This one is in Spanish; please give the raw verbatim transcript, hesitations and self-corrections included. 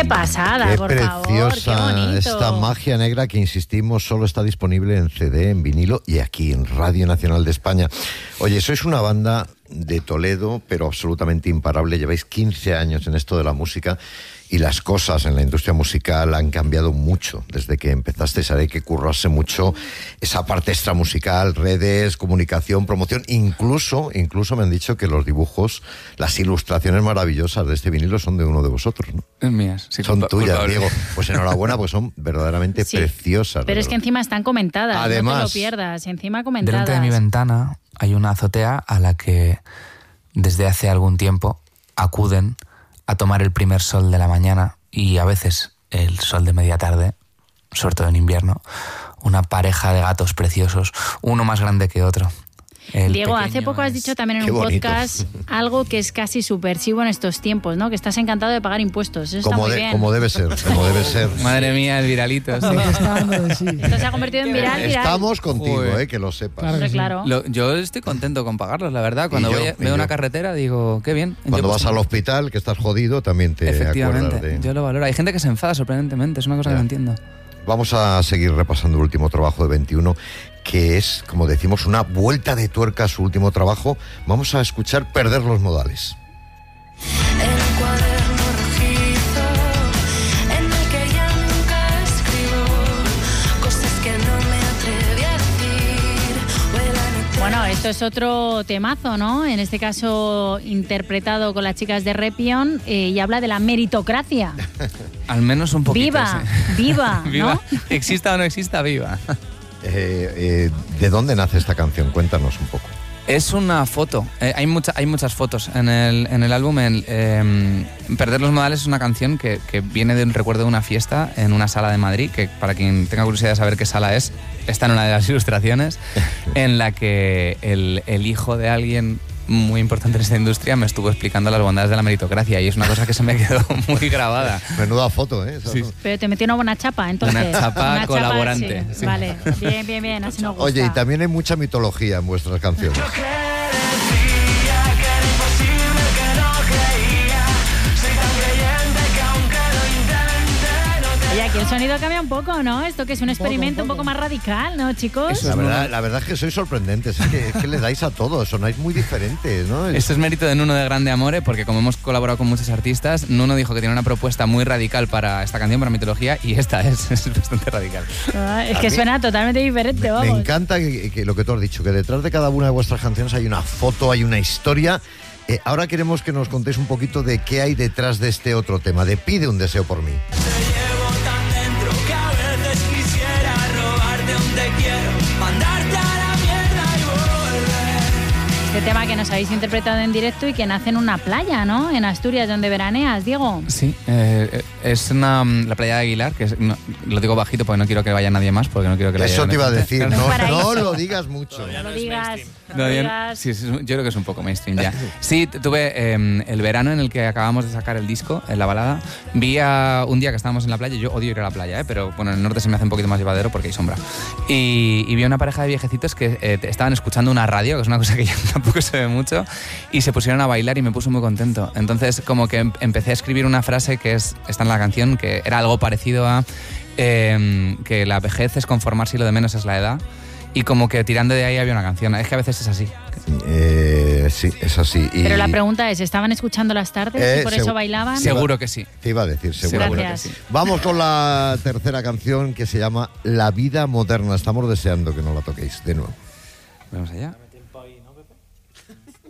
Qué pasada, qué por preciosa favor, qué bonito. Esta magia negra que, insistimos, solo está disponible en C D, en vinilo y aquí en Radio Nacional de España. Oye, sois una banda de Toledo, pero absolutamente imparable. Lleváis quince años en esto de la música y las cosas en la industria musical han cambiado mucho desde que empezasteis. Hay que currarse mucho esa parte extramusical, redes, comunicación, promoción. Incluso, incluso me han dicho que los dibujos, las ilustraciones maravillosas de este vinilo son de uno de vosotros, ¿no? Es mías. Sí, son culpa, tuyas, culpable. Diego. Pues enhorabuena, pues son verdaderamente Sí, preciosas. pero es que encima están comentadas, Además, no te lo pierdas, encima comentadas. Delante de mi ventana hay una azotea a la que desde hace algún tiempo acuden a tomar el primer sol de la mañana y a veces el sol de media tarde, sobre todo en invierno, una pareja de gatos preciosos, uno más grande que otro. El Diego, hace pequeño poco has es- dicho también en Qué un bonito. podcast algo que es casi subversivo en estos tiempos, ¿no? Que estás encantado de pagar impuestos. Eso está como, muy de- bien. como debe ser, como debe ser. Madre mía, el viralito. sí. Esto se ha convertido en viral, viral. Estamos contigo, Joder. eh, que lo sepas. Hombre, claro. Lo- yo estoy contento con pagarlos, la verdad. Cuando Y yo, voy, y veo yo. una carretera digo, qué bien. Cuando Yo, vas pues, al hospital, que estás jodido, también te acuerdas efectivamente, de... yo lo valoro. Hay gente que se enfada sorprendentemente, es una cosa Ya. que no entiendo. Vamos a seguir repasando el último trabajo de veintiuno, que es, como decimos, una vuelta de tuerca a su último trabajo. Vamos a escuchar Perder los modales. En un cuaderno rojizo en el que ya nunca escribo cosas que no me atreví a decir. Vuelan y Bueno, esto es otro temazo, ¿no? En este caso interpretado con las chicas de Repion eh, y habla de la meritocracia. Al menos un poquito. Viva, sí. viva, Viva. ¿no? Exista o no exista, viva. Eh, eh, ¿De dónde nace esta canción? Cuéntanos un poco. Es una foto. Eh, hay, mucha, hay muchas fotos en el, en el álbum. El, eh, Perder los modales es una canción que, que viene de un recuerdo de una fiesta en una sala de Madrid, que para quien tenga curiosidad de saber qué sala es, está en una de las ilustraciones, en la que el, el hijo de alguien muy importante en esta industria me estuvo explicando las bondades de la meritocracia y es una cosa que se me quedó muy grabada. Menuda foto, ¿eh? Esa, Sí. ¿no? Pero te metió una buena chapa, entonces. Una chapa colaborante, sí. sí. Vale, bien, bien, bien, así nos gusta. Oye, y también hay mucha mitología en vuestras canciones. Oye, aquí el sonido cambia un poco, ¿no? Esto que es un experimento un poco más radical, ¿no, chicos? Eso La es verdad, nuevo. la verdad es que sois sorprendentes, es que, es que le dais a todo, sonáis muy diferentes, ¿no? Es- Esto es mérito de Nuno de Grande Amore, porque como hemos colaborado con muchos artistas, Nuno dijo que tiene una propuesta muy radical para esta canción, para mitología, y esta es, es bastante radical. Ah, es A que mí- suena totalmente diferente, Me vamos. encanta que, que lo que tú has dicho, que detrás de cada una de vuestras canciones hay una foto, hay una historia. Eh, ahora queremos que nos contéis un poquito de qué hay detrás de este otro tema, de Pide un deseo por mí. Este tema que nos habéis interpretado en directo y que nace en una playa, ¿no? En Asturias, donde veraneas, Diego. Sí, eh, es una, la playa de Aguilar, que es- no, lo digo bajito porque no quiero que vaya nadie más, porque no quiero que la Eso lleven te iba a gente. decir, Claro. no, paraíso. no lo digas mucho. No lo digas, no No, lo yo- digas. sí, sí, yo creo que es un poco mainstream ya. Sí, t- tuve eh, el verano en el que acabamos de sacar el disco, en la balada. Vi a, un día que estábamos en la playa, yo odio ir a la playa, ¿eh? Pero bueno, en el norte se me hace un poquito más llevadero porque hay sombra. Y, y vi a una pareja de viejecitos que eh, te- estaban escuchando una radio, que es una cosa que ya tampoco se ve mucho, y se pusieron a bailar y me puso muy contento. Entonces como que em- empecé a escribir una frase que es, está en la canción, que era algo parecido a eh, que la vejez es conformarse y lo de menos es la edad. Y como que tirando de ahí había una canción. Es que a veces es así. Eh, sí, es así. Y Pero la pregunta es, ¿estaban escuchando las tardes Eh, y por segu- eso bailaban? Seguro que sí. te iba a decir, seguro. Seguro Gracias. que sí. Vamos con la tercera canción que se llama La vida moderna. Estamos deseando que nos la toquéis de nuevo. Vamos allá.